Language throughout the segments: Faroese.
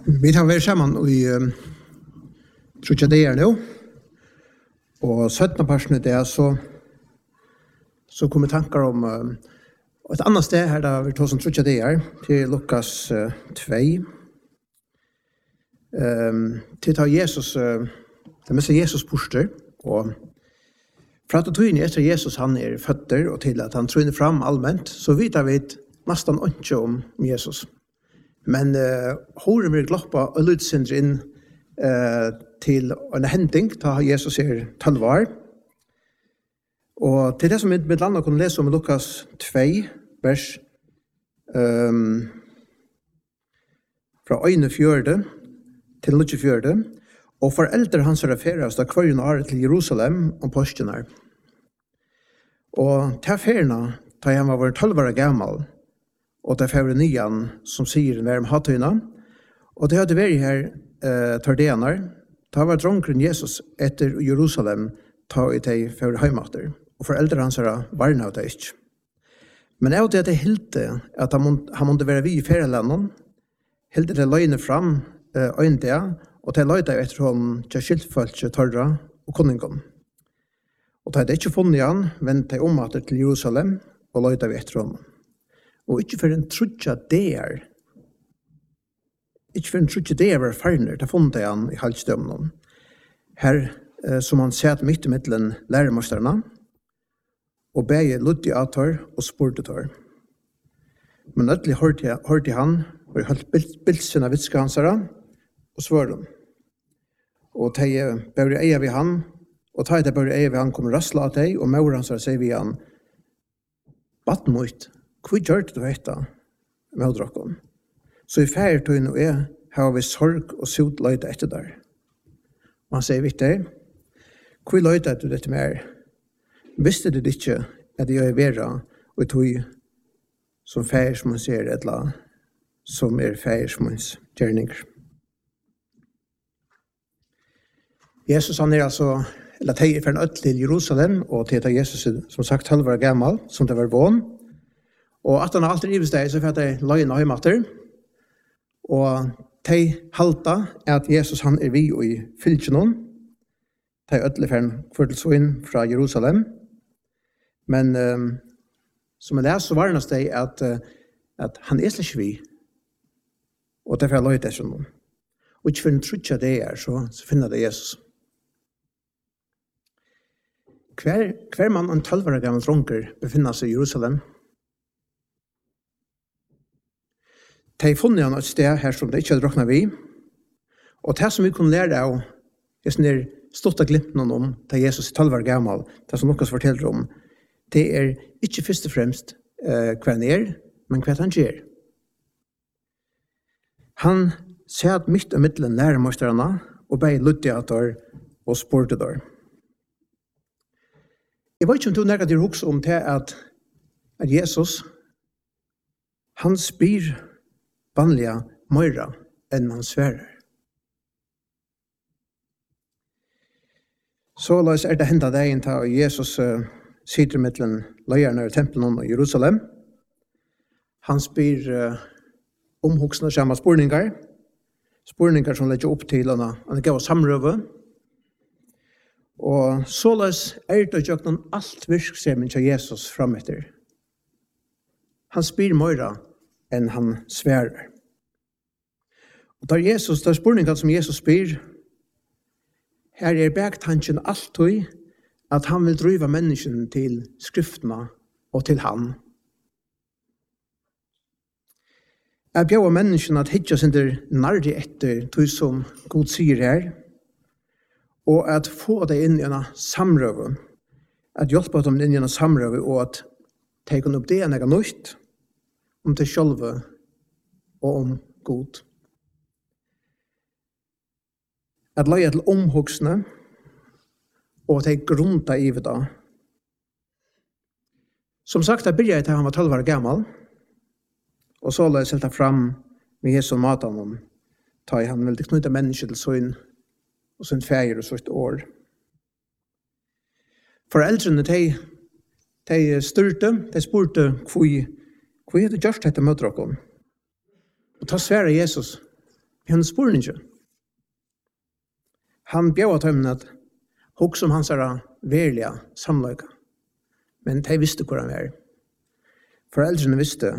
Vi tar vært sammen i trutja det nå, og 17. parten det så kommer tankar om et annet sted her da vi tar som trutja det til Lukas 2. Til tar Jesus, det mest Jesus poster, og fra at tøyne etter Jesus han føtter, og til at han tryner fram allmänt, så vet vi nästan ikke om Jesus. Men horen vil gloppa og lydsindre inn til en hending, da Jesus 12 år. Og til det som vi med landet kunne lese om Lukas 2, vers fra 1:4 til 9:4, og foreldre hans refereres da kvarjen år til Jerusalem om påskjene. Og til ferien, da han var 12 år gammel, og det er nian som sier hver om hattøyene. Og det hadde vært her tørdener. Da var dronkeren Jesus etter Jerusalem ta i de før heimater. Og foreldre hans var av det ikke. Men av det hilde at han måtte være vi i ferielandet, hilde det løgnet fram øynene, og det løgnet etter hånden til skiltfølge tørre og kunningen. Og da hadde ikke funnet han, ventet de omater til Jerusalem, og løgnet etter hånden. Og ikke for en trutja der. Ikke for en trutja der var farner, det funnet han i halvstømmen. Her, som han satt midt i midtelen lærermøsterne, og begge lutti atar og spurte tar. Men ødelig hørte han, og holdt bilsen av vitskansere, og svør Og de bør eie ved han, og de bør eie ved han kommer rassla av deg, og mor hans sier vi han, «Battenmøyt, hvor gjør du dette med dere?» Så i færtøyene og har vi sorg og sot løyde etter der. Og han sier vidt det, «Hvor løyde du dette med? Visste du ikke at jeg vera og tog som færsmåns ser etla som færsmåns gjerninger?» Jesus han altså, eller teg for en ødt til Jerusalem, og til Jesus som sagt 12 år gammel, som det var vån. Og at han alltid rives deg, så fikk de løgn og heimater. Og de halta at Jesus han vi i fylkjennom. De ødelig for en kvartelsvinn fra Jerusalem. Men som jeg leser, så var det steg at han slik vi. Og derfor løgn det sånn. Og ikke for en trutja det så finner det Jesus. Hver mann og 12 år gammel dronker befinner seg i Jerusalem. De funnet han et sted her som det ikke hadde druknet vi. Og det som vi kunne lære av, det som stått av glimten om, da Jesus 12 år gammel, det som Lukas forteller om, det ikke først og fremst hva han men hva han gjør. Han satt midt og middelen lærermøsterne, og bei lutteater og spurte der. Jeg vet ikke om du nærker hos om det at Jesus, han spyr vanliga møyra enn man sværer. Så løs det hendet dagen til Jesus sitter mittelen løyerne i tempelen i Jerusalem. Han spyr omhugsende samme spurningar som legger opp til han gav samrøve. Og så løs det gjør alt virksemmen til Jesus frametter. Han spyr møyra enn han sværer. Og der spurningen som Jesus spyr, her baktanken alltid at han vil drive mennesken til skriftene og til han. Jeg bjør mennesken at hitja sin nærdig etter tog som God sier her, og at få det inn i en samrøve, at hjelpe dem inn i en samrøve, og at ta opp det enn jeg nøyt, om det sjølve og om God. At løye til omhugsene, og at jeg grunta i det. Som sagt, jeg begynte til han var 12 år gammel, og så la jeg selte fram med Jesu maten om, ta han veldig knyttet menneske til søgn, og sin feir og sånt år. Foreldrene, de styrte, de spurte hvor er det gjørst dette møter dere? Og ta svære Jesus, hennes spurninge. Han bjør tømmen at hokk som hans verlige samløyga. Men de visste hvor han var. Foreldrene visste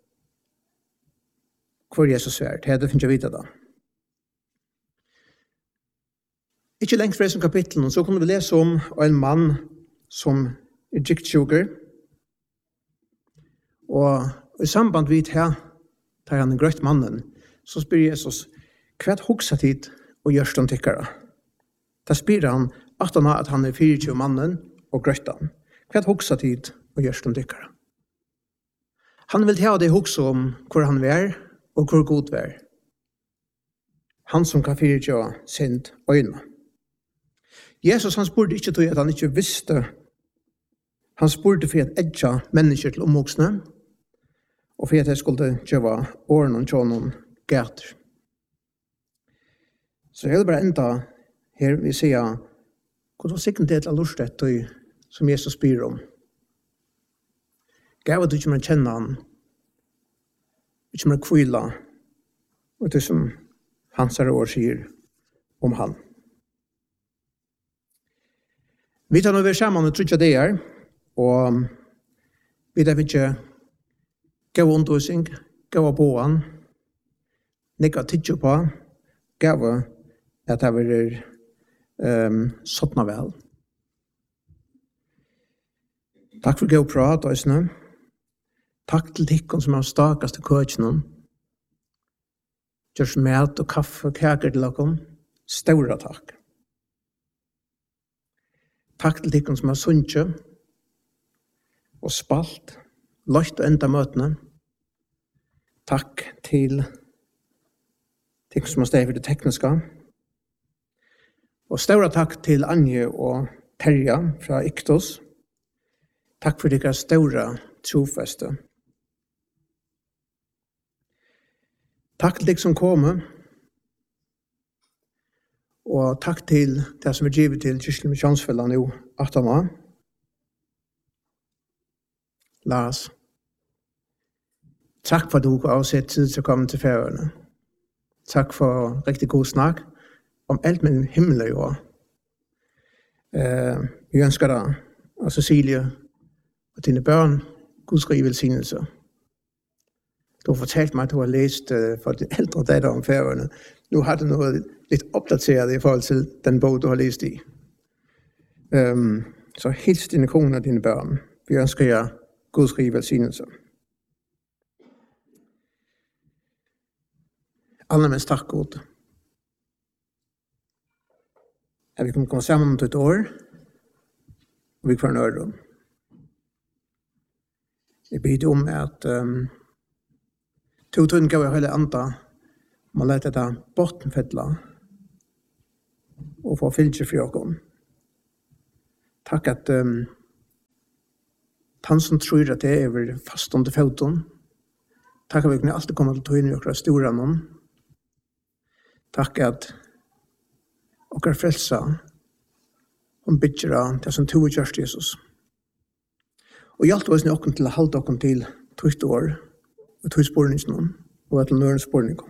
hvor Jesus var. De hadde finnet å vite det. Ikke lengt fra som kapitlen, så kunne vi lese om en mann som giktsjuker. Og i samband med det, tar han grøtt mannen, så spyr Jesus, hva hoksa tid og gjørst om tykkere? Da spyr han at han 24 mannen og grøtt han. Hva hoksa tid og gjørst om tykkere? Han vil ta det hoksa om hvor han var og hvor god var. Han som kan 24 sind øyne. Jesus han spurte ikke til at han ikke visste. Han spurte for at edja mennesker til omvoksne, og for at jeg skulle gjøre årene og tjånen gater. Så jeg vil bare enda her vi sier hvor var sikkert det til lortet som Jesus spyr om. Gav at du ikke må kjenne han, ikke må kvile, og det som hans år sier om han. Vi tar nå ved sammen og tror det og vi tar ikke gav undervisning, gav på han, nekka tidsjo på, gav at det var sånn vel. Takk for gav prat, Øysene. Takk til tikkene som har stakast til køkene. Gjørs mat og kaffe og kaker til dere. Stora takk. Takk til tikkene som har sunnkje og spalt, løgt og enda møtene. Takk til tikkene som har steg for det tekniske. Og stora takk til Anje og Terja fra Iktos. Takk for deres stora trofeste. Takk til dere som kommer. Og takk til det som givet til Kyrkelig Misjonsfellet nå 18 år. Lars. Takk for at du har avsett tid til å komme til Færøyene. Takk for riktig god snakk om alt med himmel og jord. Vi ønsker deg, og Cecilie, og dine børn, Guds rige velsignelse. Du har fortalt meg at du har læst for de ældre datter om Færøyene. Nu har du noget lidt opdateret i forhold til den bog, du har læst i. Så hils dine kone og dine børn. Vi ønsker jer Guds rige velsignelse. Allermest tak, Gud. At vi kan komme sammen om et år, og vi kan høre om. Jeg beder om at to gav jeg hele andre man lette det bortenfettla og få fylke for jokken. Takk at han som tror at det er fast under foten. Takk at vi kunne alltid komme til å tøyne jokker av store noen. Takk at okker frelsa om bytjer av det som tog gjørst Jesus. Og hjelp oss noen til å holde okken til tøyst år og tøyst spårningsnån og til nøren spårningsnån.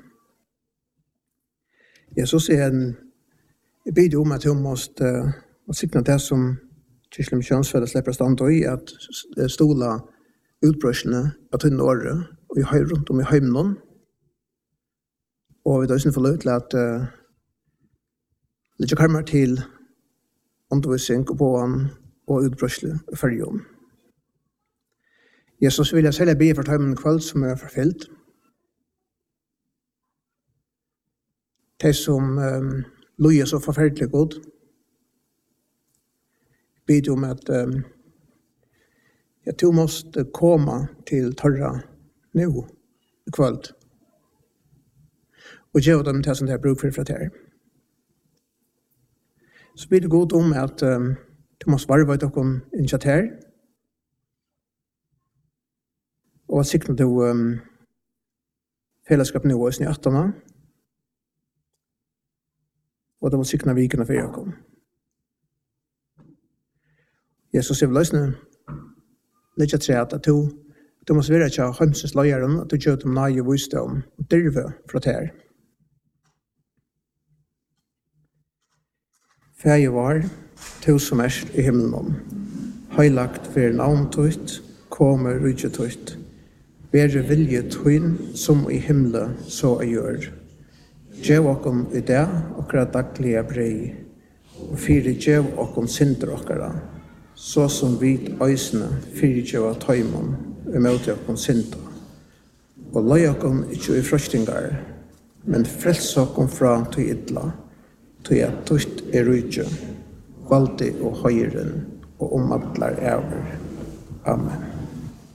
Jesus er jeg beder om at hun måtte sikre det som Kyrkelig Misjonsfellet slipper stand i, at stola utbrøsene av tynne året, og rundt om i heimen. Og vi da får løy til at litt kommer til undervisning og påan og utbrøsene i fergen. Jesus vil jeg selv be for heimen kveld som er forfylt. De som lojer så forferdelig godt, beder om at du måste komme til tørre nå i kveld og gjøre dem til sånn det er bruk for det her. Så beder godt om at du måste varve dere initiativ og at sikre du fellesskap nå i 18 år. Og det var sikna vikene for Jakob. Jesus er løsende litt til at du må være til hømsens løyeren, at du gjør dem nøye visdom og dyrve fra det her. Fæje var, tu som erst i himmelen. Heilagt ver navn tøyt, kommer rydje tøyt. Bere vilje tøyn som i himle så a gjør. Gjev okkom i det okra daglige brei, og fyri gjev okkom synder okkara, så som vi øysene fyri gjev av tøymon, imot okkom synder. Og løy okkom ikkje i frøstingar, men frels okkom fra tøy idla, tøy at tøyt rydje, valdi og høyren, og omadlar æver. Amen.